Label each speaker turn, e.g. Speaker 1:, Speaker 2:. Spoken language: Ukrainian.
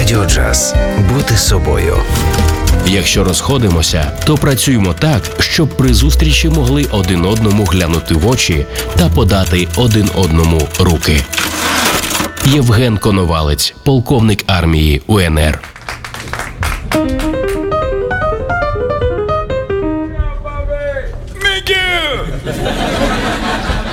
Speaker 1: Радіо Джаз. Бути собою.
Speaker 2: Якщо розходимося, то працюємо так, щоб при зустрічі могли один одному глянути в очі та подати один одному руки. Євген Коновалець, полковник армії УНР.
Speaker 3: Thank you!